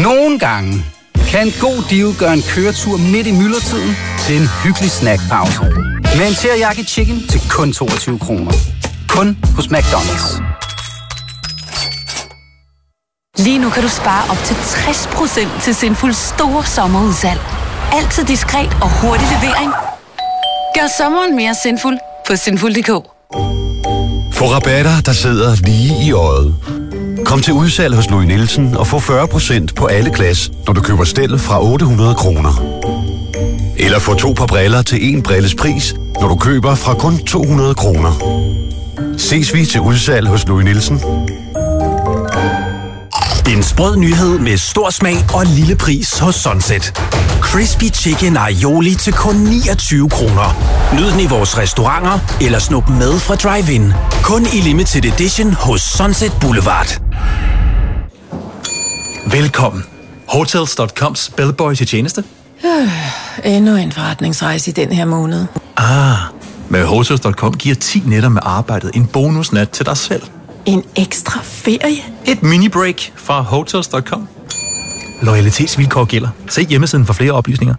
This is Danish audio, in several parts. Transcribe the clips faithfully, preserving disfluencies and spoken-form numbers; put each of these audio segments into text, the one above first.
Nogle gange kan en god deal gøre en køretur midt i myldretiden til en hyggelig snackpause. Med en teriyaki chicken til kun toogtyve kroner. Kun hos McDonald's. Lige nu kan du spare op til tres procent til Sinfuls store sommerudsalg. Altid diskret og hurtig levering. Gør sommeren mere sinful på sinful punktum d k. Få rabatter, der sidder lige i øjet. Kom til udsalg hos Louis Nielsen og få fyrre procent på alle glas, når du køber stel fra otte hundrede kroner. Eller få to par briller til en brilles pris, når du køber fra kun to hundrede kroner. Ses vi til udsalg hos Louis Nielsen. En sprød nyhed med stor smag og lille pris hos Sunset. Crispy Chicken Aioli til kun niogtyve kroner. Nyd den i vores restauranter eller snup med fra drive-in. Kun i limited edition hos Sunset Boulevard. Velkommen. Hotels punktum coms bellboy til tjeneste. Øh, endnu en forretningsrejse i den her måned. Ah, med Hotels punktum com giver ti nætter med arbejdet en bonusnat til dig selv. En ekstra ferie? Et mini-break fra Hotels punktum com. Loyalitetsvilkår gælder. Se hjemmesiden for flere oplysninger.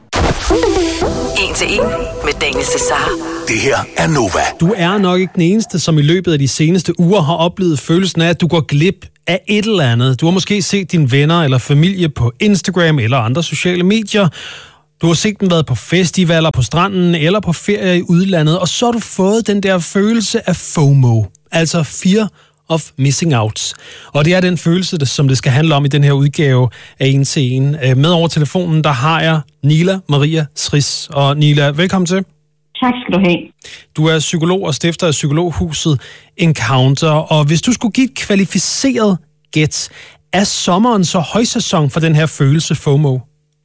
En til en med Daniel Cesar. Det her er Nova. Du er nok ikke den eneste, som i løbet af de seneste uger har oplevet følelsen af, at du går glip af et eller andet. Du har måske set dine venner eller familie på Instagram eller andre sociale medier. Du har set dem været på festivaler på stranden eller på ferie i udlandet, og så har du fået den der følelse af FOMO, altså fear of missing out. Og det er den følelse, som det skal handle om i den her udgave af En til En. Med over telefonen, der har jeg Nila Maria Sris. Og Nila, velkommen til. Tak skal du have. Du er psykolog og stifter af psykologhuset Encounter, og hvis du skulle give et kvalificeret gæt, er sommeren så højsæson for den her følelse FOMO?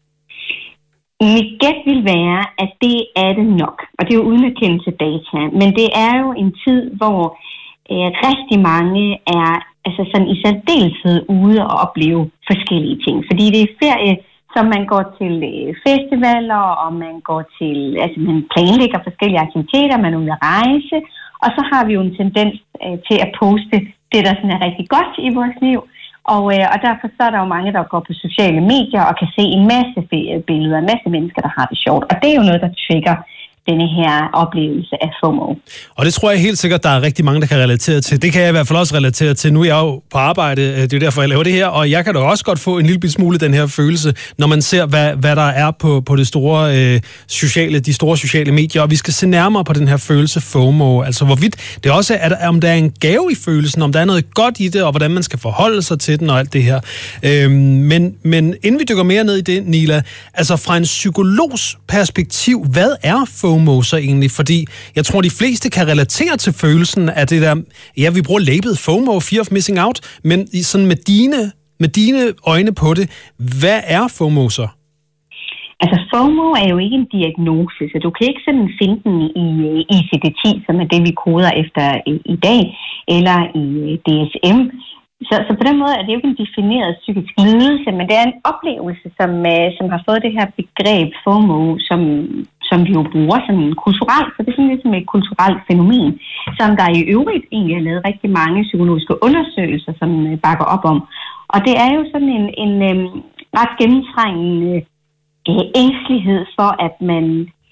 Mit gæt vil være, at det er det nok, og det er jo uden at kende til data, men det er jo en tid, hvor øh, rigtig mange er altså sådan i særdeleshed ude og opleve forskellige ting, fordi det er ferie, som man går til øh, festivaler, og man går til, altså man planlægger forskellige aktiviteter, man er ude at rejse, og så har vi jo en tendens øh, til at poste det, der sådan er rigtig godt i vores liv. Og, øh, og derfor så er der jo mange, der går på sociale medier og kan se en masse billeder, en masse mennesker, der har det sjovt. Og det er jo noget, der trigger denne her oplevelse af FOMO. Og det tror jeg helt sikkert, der er rigtig mange, der kan relatere til. Det kan jeg i hvert fald også relatere til. Nu er jeg jo på arbejde, det er jo derfor, jeg laver det her, og jeg kan da også godt få en lille smule den her følelse, når man ser, hvad, hvad der er på, på det store, øh, sociale, de store sociale medier, og vi skal se nærmere på den her følelse FOMO, altså hvorvidt det også er, om der er en gave i følelsen, om der er noget godt i det, og hvordan man skal forholde sig til den og alt det her. Øhm, men, men inden vi dykker mere ned i det, Nila, altså fra en psykologs perspektiv, hvad er FOMO så egentlig? Fordi jeg tror, de fleste kan relatere til følelsen af det der, ja, vi bruger labet FOMO, fear of missing out, men sådan med dine, med dine øjne på det, hvad er FOMO så? Altså FOMO er jo ikke en diagnose, så du kan ikke sådan finde den i I C D ti, som er det, vi koder efter i dag, eller i D S M. Så, så på den måde er det jo ikke en defineret psykisk lidelse, men det er en oplevelse, som, som har fået det her begreb FOMO, som, som vi jo bruger sådan kulturelt, så det er sådan ligesom et kulturelt fænomen, som der i øvrigt egentlig har lavet rigtig mange psykologiske undersøgelser, som bakker op om. Og det er jo sådan en, en en ret gennemtrængende øh, ængstelighed for, at man,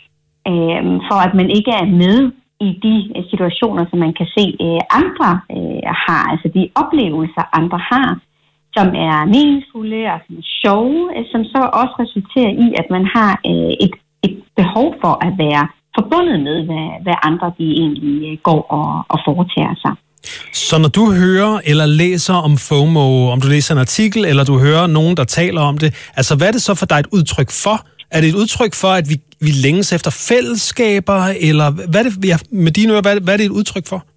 øh, for at man ikke er med i de situationer, som man kan se øh, andre øh, har, altså de oplevelser, andre har, som er meningsfulde og som er sjove, øh, som så også resulterer i, at man har øh, et, et behov for at være forbundet med, hvad, hvad andre de egentlig øh, går og, og foretager sig. Så når du hører eller læser om FOMO, om du læser en artikel, eller du hører nogen, der taler om det, altså hvad er det så for dig et udtryk for? Er det et udtryk for, at vi, vi længes efter fællesskaber, eller hvad er det, ja, med dine ører, hvad, hvad er det et udtryk for?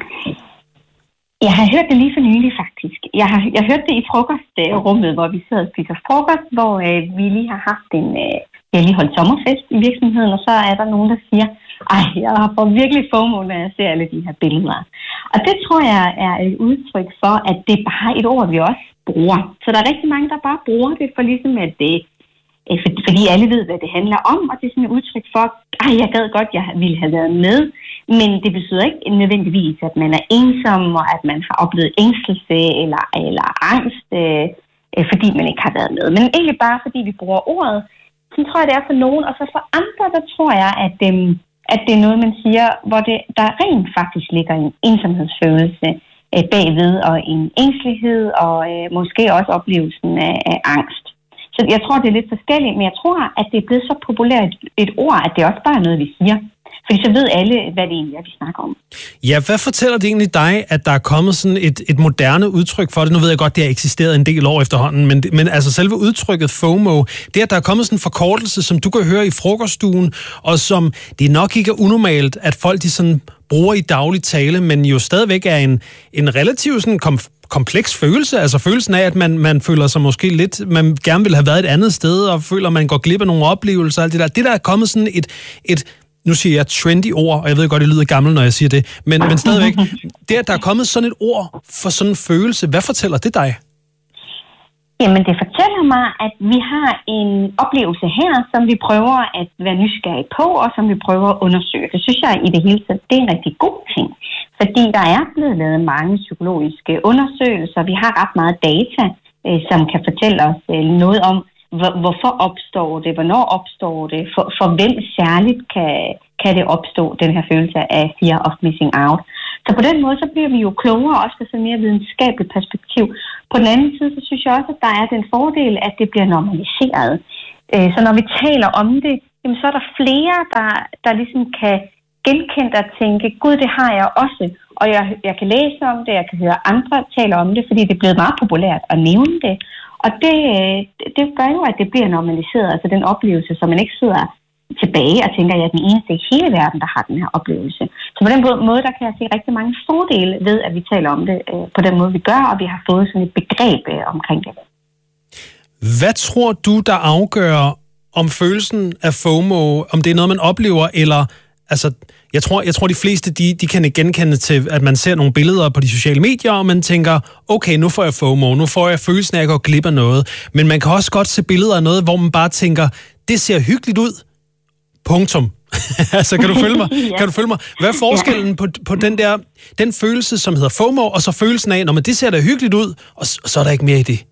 Jeg har hørt det lige for nylig, faktisk. Jeg har jeg hørte det i frokostrummet, hvor vi sidder og spiser frokost, hvor øh, vi lige har haft en, øh, vi har lige holdt sommerfest i virksomheden, og så er der nogen, der siger, ej, jeg har fået virkelig FOMO, når jeg ser alle de her billeder. Og det tror jeg er et udtryk for, at det er bare et ord, vi også bruger. Så der er rigtig mange, der bare bruger det for ligesom, at det fordi alle ved, hvad det handler om, og det er sådan et udtryk for, at jeg gad godt, jeg ville have været med, men det betyder ikke nødvendigvis, at man er ensom, og at man har oplevet ængstelse eller, eller angst, øh, øh, fordi man ikke har været med. Men egentlig bare fordi vi bruger ordet. Så tror jeg, det er for nogen, og så for andre, der tror jeg, at, øh, at det er noget, man siger, hvor det, der rent faktisk ligger en ensomhedsfølelse øh, bagved, og en ængstelighed, og øh, måske også oplevelsen af, af angst. Så jeg tror, det er lidt forskelligt, men jeg tror, at det er blevet så populært et, et ord, at det også bare er noget, vi siger. Fordi så ved alle, hvad det egentlig er, vi snakker om. Ja, hvad fortæller det egentlig dig, at der er kommet sådan et, et moderne udtryk for det? Nu ved jeg godt, det har eksisteret en del år efterhånden, men, men altså selve udtrykket FOMO, det at der er kommet sådan en forkortelse, som du kan høre i frokoststuen, og som det nok ikke er unormalt, at folk de sådan bruger i daglig tale, men jo stadigvæk er en, en relativt sådan kom, kompleks følelse, altså følelsen af, at man, man føler sig måske lidt, man gerne vil have været et andet sted, og føler, at man går glip af nogle oplevelser, alt det der. Det der er kommet sådan et, et nu siger jeg trendy ord, og jeg ved godt, det lyder gammelt, når jeg siger det, men, men stadigvæk, det at der er kommet sådan et ord for sådan en følelse, hvad fortæller det dig? Jamen, det fortæller mig, at vi har en oplevelse her, som vi prøver at være nysgerrige på, og som vi prøver at undersøge. Det synes jeg i det hele taget, det er en rigtig god ting. Fordi der er blevet lavet mange psykologiske undersøgelser. Vi har ret meget data, øh, som kan fortælle os øh, noget om, hvor, hvorfor opstår det, hvornår opstår det, for, for hvem særligt kan, kan det opstå, den her følelse af fear of missing out. Så på den måde, så bliver vi jo klogere, også på sådan mere videnskabeligt perspektiv. På den anden side, så synes jeg også, at der er den fordel, at det bliver normaliseret. Så når vi taler om det, så er der flere, der, der ligesom kan genkende og tænke, gud, det har jeg også. Og jeg, jeg kan læse om det, jeg kan høre andre tale om det, fordi det er blevet meget populært at nævne det. Og det, det gør jo, at det bliver normaliseret, altså den oplevelse, så man ikke sidder tilbage og tænker, at jeg er den eneste i hele verden, der har den her oplevelse. Så på den måde, der kan jeg se rigtig mange fordele ved, at vi taler om det øh, på den måde, vi gør, og vi har fået sådan et begreb øh, omkring det. Hvad tror du, der afgør om følelsen af FOMO, om det er noget, man oplever, eller altså, jeg tror, jeg tror de fleste, de, de kan genkende til, at man ser nogle billeder på de sociale medier, og man tænker, okay, nu får jeg FOMO, nu får jeg følelsen af, at jeg går glip af noget. Men man kan også godt se billeder af noget, hvor man bare tænker, det ser hyggeligt ud. Punktum. altså, kan du følge mig? ja. Kan du følge mig? Hvad er forskellen ja. på, på den der, den følelse, som hedder FOMO, og så følelsen af, når man det ser da hyggeligt ud, og, og så er der ikke mere i det?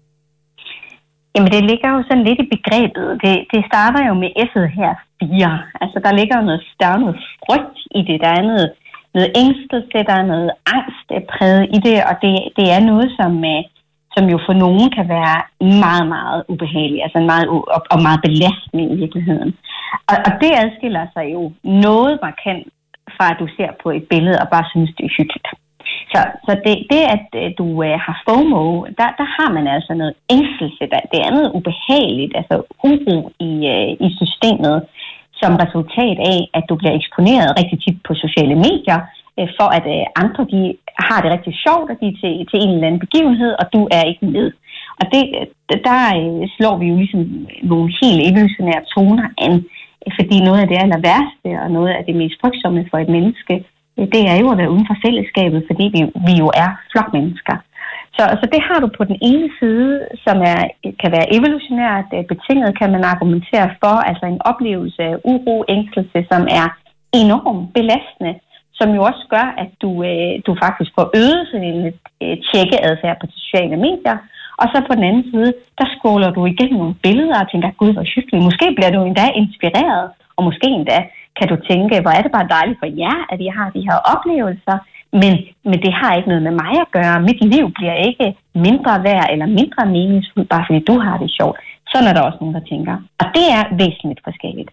Jamen, det ligger jo sådan lidt i begrebet. Det, det starter jo med S'et her, fire. Altså, der ligger jo noget, der er noget frygt i det. Der er noget, noget ængstelse, der er noget angst præget i det, og det, det er noget, som, som jo for nogen kan være meget, meget ubehageligt, altså meget, og, og meget belastende i virkeligheden. Og, og det adskiller sig jo noget markant fra, at du ser på et billede og bare synes, det er hyggeligt. Så, så det, det, at du uh, har FOMO, der, der har man altså noget ængstelse. Der, det er noget ubehageligt, altså uro i, uh, i systemet, som resultat af, at du bliver eksponeret rigtig tit på sociale medier, uh, for at uh, andre de har det rigtig sjovt, at de er til, til en eller anden begivenhed, og du er ikke med. Og det, der uh, slår vi jo ligesom nogle helt evolutionære toner an, fordi noget af det aller værste, og noget af det mest frygtsomme for et menneske, det er jo at være uden for fællesskabet, fordi vi, vi jo er flokmennesker. Så, så det har du på den ene side, som er, kan være evolutionært betinget, kan man argumentere for, altså en oplevelse af uro, ængstelse, som er enormt belastende, som jo også gør, at du, du faktisk får øget sådan en tjekkeadfærd på de sociale medier. Og så på den anden side, der scroller du igennem nogle billeder og tænker, gud, hvor hyggeligt. Måske bliver du endda inspireret, og måske endda kan du tænke, hvor er det bare dejligt for jer, at I har de her oplevelser, men, men det har ikke noget med mig at gøre. Mit liv bliver ikke mindre værd eller mindre meningsfuldt, bare fordi du har det sjovt. Sådan er der også nogen, der tænker. Og det er væsentligt forskelligt.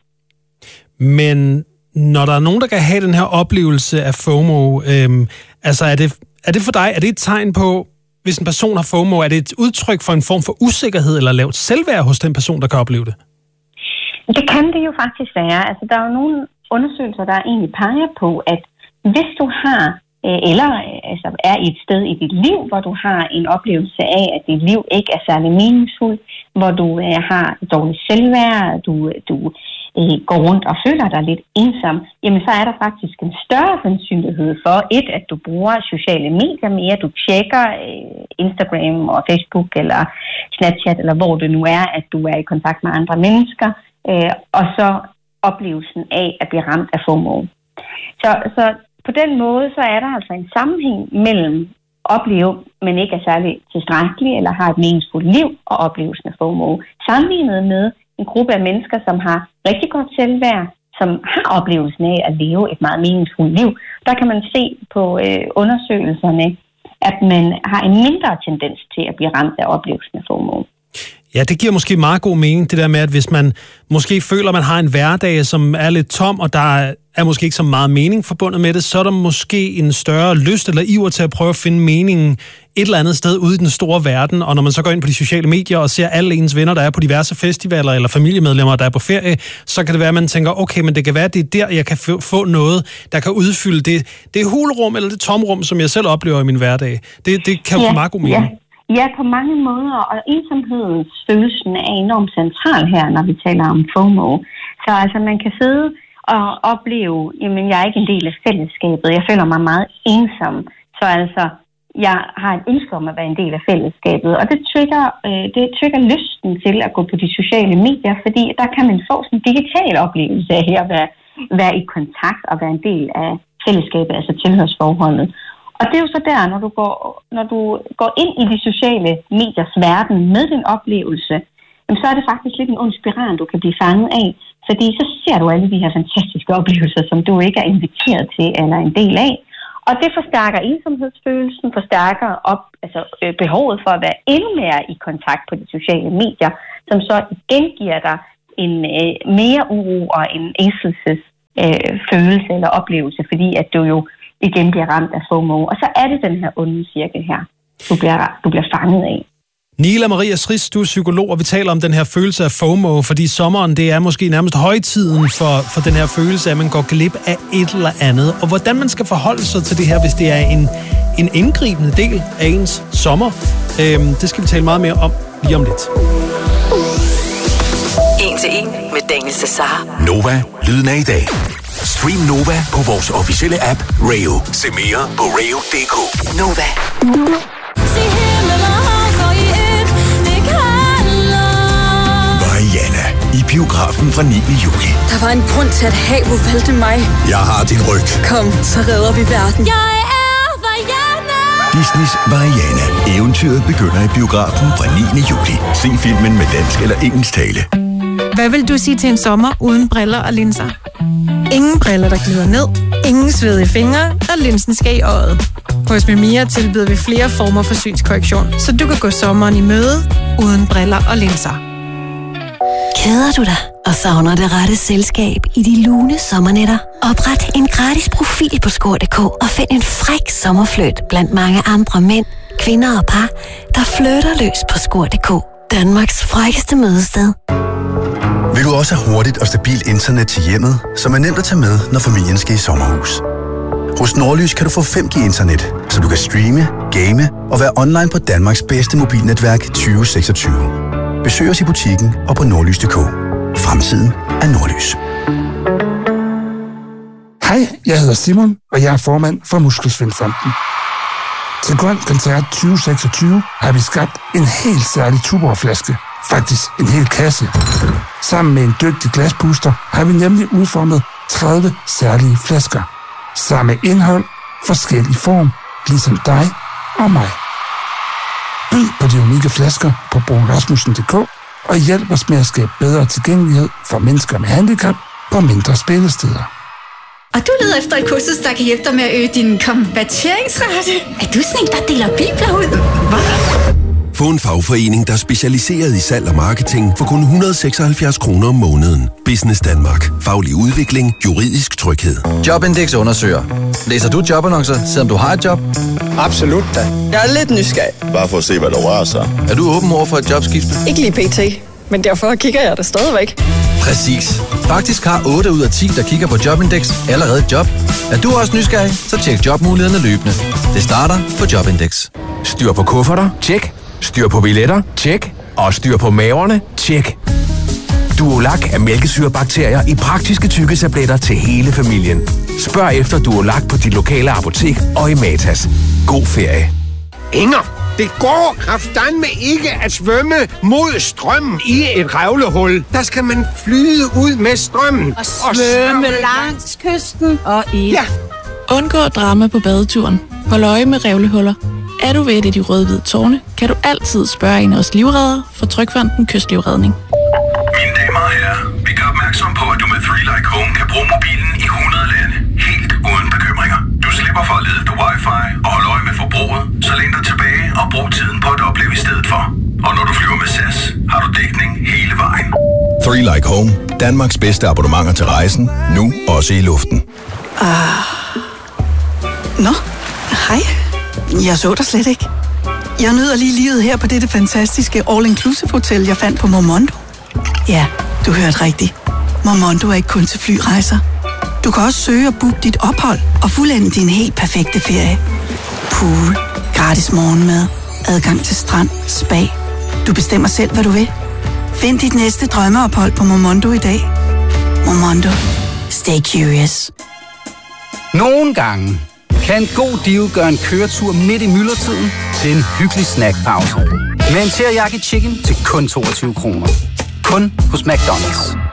Men når der er nogen, der kan have den her oplevelse af FOMO, øhm, altså er det, er det for dig, er det et tegn på, hvis en person har FOMO, er det et udtryk for en form for usikkerhed eller lavt selvværd hos den person, der kan opleve det? Det kan det jo faktisk være. Altså, der er jo nogle undersøgelser, der egentlig peger på, at hvis du har, eller altså, er i et sted i dit liv, hvor du har en oplevelse af, at dit liv ikke er særlig meningsfuldt, hvor du uh, har dårligt selvværd, du, du uh, går rundt og føler dig lidt ensom, jamen så er der faktisk en større sandsynlighed for, et, at du bruger sociale medier mere, du tjekker uh, Instagram og Facebook eller Snapchat, eller hvor det nu er, at du er i kontakt med andre mennesker, uh, og så oplevelsen af at blive ramt af FOMO. Så, så på den måde, så er der altså en sammenhæng mellem opleve, men ikke er særlig tilstrækkelig eller har et meningsfuldt liv og oplevelsen af FOMO. Sammenlignet med en gruppe af mennesker, som har rigtig godt selvværd, som har oplevelsen af at leve et meget meningsfuldt liv, der kan man se på øh, undersøgelserne, at man har en mindre tendens til at blive ramt af oplevelsen af FOMO. Ja, det giver måske meget god mening, det der med, at hvis man måske føler, at man har en hverdag, som er lidt tom, og der er måske ikke så meget mening forbundet med det, så er der måske en større lyst eller iver til at prøve at finde meningen et eller andet sted ude i den store verden. Og når man så går ind på de sociale medier og ser alle ens venner, der er på diverse festivaler, eller familiemedlemmer, der er på ferie, så kan det være, at man tænker, okay, men det kan være, at det er der, jeg kan få noget, der kan udfylde det, det hulrum eller det tomrum, som jeg selv oplever i min hverdag. Det, det kan jo ja, meget god mening. Ja. Ja, på mange måder, og ensomhedsfølelsen er enormt central her, når vi taler om FOMO. Så altså, man kan sidde og opleve, jamen, jeg er ikke en del af fællesskabet, jeg føler mig meget ensom. Så altså, jeg har et ønske om at være en del af fællesskabet, og det trigger, øh, det trigger lysten til at gå på de sociale medier, fordi der kan man få sådan en digital oplevelse af at være, være i kontakt og være en del af fællesskabet, altså tilhørsforholdet. Og det er jo så der, når du går, når du går ind i de sociale mediers verden med din oplevelse, så er det faktisk lidt en ond spiral, du kan blive fanget af. Fordi så ser du alle de her fantastiske oplevelser, som du ikke er inviteret til eller en del af. Og det forstærker ensomhedsfølelsen, forstærker op, altså, øh, behovet for at være endnu mere i kontakt på de sociale medier, som så igen giver dig en øh, mere uro og en ængselsesfølelse øh, eller oplevelse, fordi at du jo igen bliver ramt af FOMO. Og så er det den her onde cirkel her, du bliver, du bliver fanget af. Nila Maria Sris, du er psykolog, og vi taler om den her følelse af FOMO, fordi sommeren, det er måske nærmest højtiden for, for den her følelse, at man går glip af et eller andet. Og hvordan man skal forholde sig til det her, hvis det er en, en indgribende del af ens sommer, øhm, det skal vi tale meget mere om lige om lidt. En til en med Daniel Cesar. Nova, lyden af i dag. Stream Nova på vores officielle app, Rayo. Se mere på rayo punktum d k. Nova. Mariana i biografen fra niende juli. Der var en grund til, at havet valgte mig. Jeg har din ryg. Kom, så redder vi verden. Jeg er Mariana! Disneys Mariana. Eventyret begynder i biografen fra niende juli. Se filmen med dansk eller engelsk tale. Hvad vil du sige til en sommer uden briller og linser? Ingen briller, der glider ned. Ingen svedige fingre, og linsen skal i øjet. Hos Mimia tilbyder vi flere former for synskorrektion, så du kan gå sommeren i møde uden briller og linser. Keder du dig og savner det rette selskab i de lune sommernætter? Opret en gratis profil på skor punktum d k og find en fræk sommerfløjt blandt mange andre mænd, kvinder og par, der flytter løs på skor punktum d k. Danmarks frækkeste mødested. Vil du også have hurtigt og stabilt internet til hjemmet, som er nemt at tage med, når familien skal i sommerhus? Hos Nordlys kan du få fem G internet, så du kan streame, game og være online på Danmarks bedste mobilnetværk tyve seksogtyve. Besøg os i butikken og på nordlys punktum d k. Fremtiden er Nordlys. Hej, jeg hedder Simon, og jeg er formand for Muskelsvindfonden. Til Grøn Koncert tyve seksogtyve har vi skabt en helt særlig Tuborg-flaske. Faktisk en hel kasse. Sammen med en dygtig glaspuster har vi nemlig udformet tredive særlige flasker. Samme indhold, forskellig form, ligesom dig og mig. Byd på de unikke flasker på bruunrasmussen punktum d k og hjælp os med at skabe bedre tilgængelighed for mennesker med handicap på mindre spillesteder. Og du leder efter et kursus, der kan hjælpe dig med at øge din konverteringsrate. Er du sådan en, der deler bibler ud? Hvad? Få en fagforening, der er specialiseret i salg og marketing for kun et hundrede og seksoghalvfjerds kroner om måneden. Business Danmark. Faglig udvikling. Juridisk tryghed. Jobindex undersøger. Læser du jobannoncer, selvom du har et job? Absolut da. Jeg er lidt nysgerrig. Bare for at se, hvad der rører sig. Er du åben over for et jobskifte? Ikke lige pt. Men derfor kigger jeg der stadigvæk. Præcis. Faktisk har otte ud af ti, der kigger på Jobindex, allerede et job. Er du også nysgerrig, så tjek jobmulighederne løbende. Det starter på Jobindex. Styr på kufferter? Tjek. Styr på billetter? Tjek. Og styr på maverne? Tjek. Duolac er mælkesyrebakterier i praktiske tykketabletter til hele familien. Spørg efter Duolac på dit lokale apotek og i Matas. God ferie. Inger, det går kraftedeme ikke at svømme mod strømmen i et revlehul. Der skal man flyde ud med strømmen. Og svømme langs kysten og i. Ja. Undgå drama på badeturen. Hold øje med revlehuller. Er du ved et af de røde-hvide tårne, kan du altid spørge en af os livreddere fra Trygfonden Kystlivredning. Mine damer og herrer, vi gør opmærksom på, at du med Three Like Home kan bruge mobilen i hundrede lande, helt uden bekymringer. Du slipper for at lede på wifi og holde øje med forbruget, så læn dig tilbage og brug tiden på at opleve i stedet for. Og når du flyver med S A S, har du dækning hele vejen. Three Like Home, Danmarks bedste abonnementer til rejsen, nu også i luften. Ah. Nå, hej. Jeg så dig slet ikke. Jeg nyder lige livet her på dette fantastiske all-inclusive hotel, jeg fandt på Momondo. Ja, du hørte rigtigt. Momondo er ikke kun til flyrejser. Du kan også søge og booke dit ophold og fuldende din helt perfekte ferie. Pool, gratis morgenmad, adgang til strand, spa. Du bestemmer selv, hvad du vil. Find dit næste drømmeophold på Momondo i dag. Momondo. Stay curious. Nogle gange kan en god deal gøre en køretur midt i myldretiden til en hyggelig snackpause. Med en teriyaki chicken til kun toogtyve kroner. Kun hos McDonald's.